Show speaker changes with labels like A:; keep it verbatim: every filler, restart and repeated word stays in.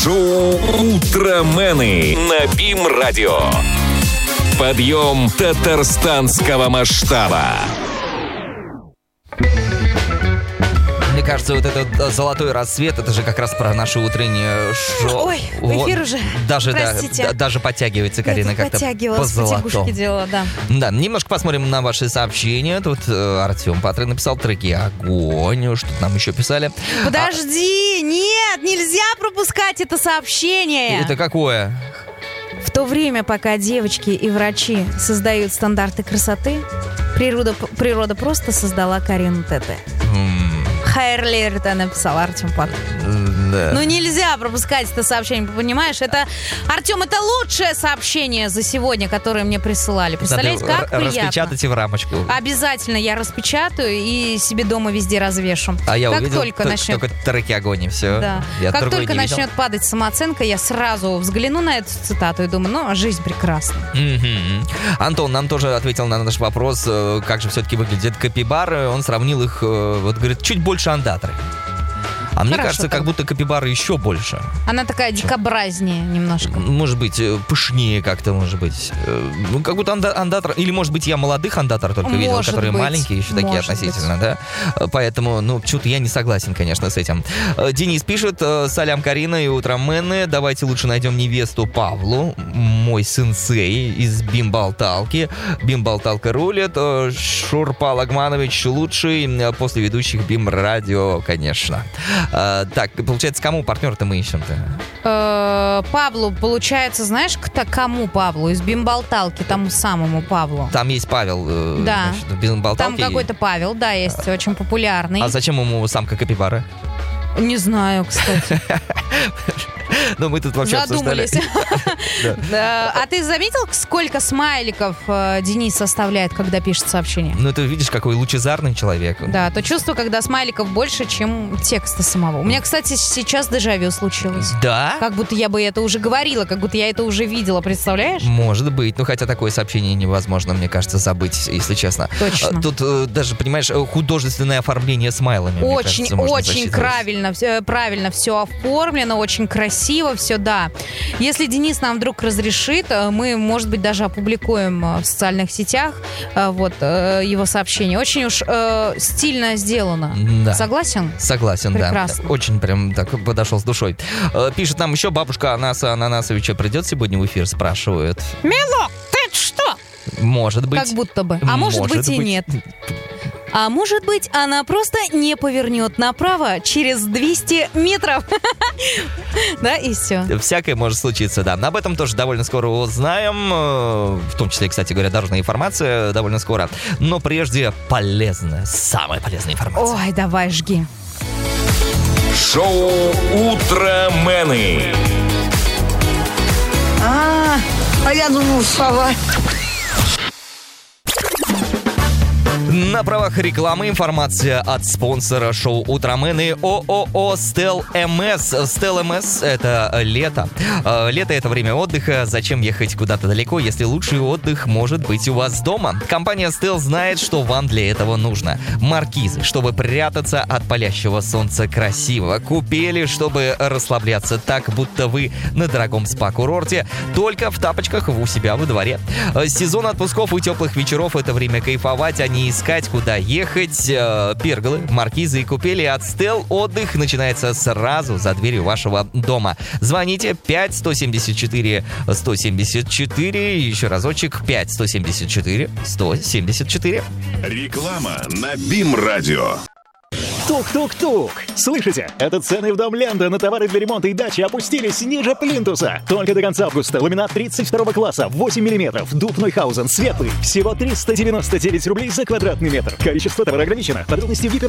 A: Шоу «Утромены» на БИМ-радио. Подъем татарстанского масштаба.
B: Мне кажется, вот этот золотой рассвет, это же как раз про наше утреннее шоу.
C: Ой, эфир вот. Уже,
B: даже,
C: простите.
B: Да, даже подтягивается, Карина, как-то по золотому.
C: Делала, да.
B: Да, немножко посмотрим на ваши сообщения. Тут э, Артем Патрин написал треки «Огонь». Что нам еще писали?
C: Подожди, а... нет, нельзя пропускать это сообщение.
B: Это какое?
C: В то время, пока девочки и врачи создают стандарты красоты, природа, природа просто создала Карину ТТ. Хайрлер, это написал Артем Патрин. Да. Ну нельзя пропускать это сообщение, понимаешь? Это, Артем, это лучшее сообщение за сегодня, которое мне присылали. Представляете,
B: надо
C: как приятно.
B: Распечатайте в рамочку.
C: Обязательно я распечатаю и себе дома везде развешу.
B: А я
C: как
B: увидел
C: только, начнет...
B: только треки «Огонь» и все.
C: Да.
B: Я
C: как только начнет
B: видел.
C: падать самооценка, я сразу взгляну на эту цитату и думаю, ну, жизнь прекрасна.
B: Mm-hmm. Антон нам тоже ответил на наш вопрос, как же все-таки выглядят капибары. Он сравнил их, вот говорит, чуть больше андатры. А мне
C: Хорошо,
B: кажется,
C: так.
B: как будто капибара еще больше.
C: Она такая дикобразнее немножко.
B: Может быть, пышнее как-то, может быть. Ну, как будто анда- андатор... Или, может быть, я молодых андатор только
C: может
B: видел, которые
C: быть.
B: маленькие еще такие
C: может
B: относительно,
C: быть.
B: да? Поэтому, ну, почему-то я не согласен, конечно, с этим. Денис пишет: «Салям, Карина и утромены. Давайте лучше найдем невесту Павлу, мой сенсей из Бимбалталки. Бимбалталка рулит. Шурпал Агманович лучший после ведущих Бим-радио, конечно». А, так, получается, кому партнер-то мы ищем-то?
C: Павлу, получается, знаешь, кто, кому Павлу? Из Бимбалталки, тому самому Павлу.
B: Там есть Павел,
C: да.
B: Значит, в Бимбалталке.
C: Там какой-то Павел, да, есть, а, очень популярный.
B: А зачем ему самка капибара?
C: Не знаю, кстати.
B: Ну, мы тут вообще
C: задумались. А ты заметил, сколько смайликов Денис оставляет, когда пишет сообщение?
B: Ну, ты видишь, какой лучезарный человек.
C: Да, то чувство, когда смайликов больше, чем текста самого. У меня, кстати, сейчас дежавю случилось.
B: Да?
C: Как будто я бы это уже говорила, как будто я это уже видела, представляешь?
B: Может быть. Ну, хотя такое сообщение невозможно, мне кажется, забыть, если честно.
C: Точно.
B: Тут э, даже, понимаешь, художественное оформление смайлами.
C: Очень, кажется, очень правильно, правильно все оформлено, очень красиво. Красиво все, да. Если Денис нам вдруг разрешит, мы, может быть, даже опубликуем в социальных сетях вот его сообщение. Очень уж э, стильно сделано. Да. Согласен?
B: Согласен,
C: прекрасно.
B: Да. Очень прям так подошел с душой. Пишет нам еще бабушка Анаса Ананасовича придет сегодня в эфир, спрашивает.
C: Милок, ты это что?
B: Может быть.
C: Как будто бы. А может, может быть, быть и нет. А может быть, она просто не повернет направо через двести метров. Да, и все.
B: Всякое может случиться, да. Об этом тоже довольно скоро узнаем. В том числе, кстати говоря, дорожная информация довольно скоро. Но прежде полезная, самая полезная информация.
C: Ой, давай, жги.
A: Шоу «Утромены».
D: А, а я думал, сова.
B: На правах рекламы информация от спонсора шоу «Утромены» ООО «Стел МС». «Стел МС» — это лето. Лето — это время отдыха. Зачем ехать куда-то далеко, если лучший отдых может быть у вас дома? Компания «Стел» знает, что вам для этого нужно. Маркизы, чтобы прятаться от палящего солнца красиво. Купели, чтобы расслабляться так, будто вы на дорогом спа-курорте, только в тапочках у себя во дворе. Сезон отпусков и теплых вечеров — это время кайфовать, а не искать, куда ехать. Перголы, маркизы и купели от Стел. Отдых начинается сразу за дверью вашего дома. Звоните пять сто семьдесят четыре сто семьдесят четыре. Еще разочек пять сто семьдесят четыре сто семьдесят четыре.
A: Реклама на БИМ-радио.
E: Тук-тук-тук! Слышите? Это цены в Дом Ленда на товары для ремонта и дачи опустились ниже плинтуса. Только до конца августа ламинат тридцать второго класса, восемь миллиметров, дуб Нойхаузен, светлый. Всего триста девяносто девять рублей за квадратный метр. Количество товара ограничено. Подробности в гипер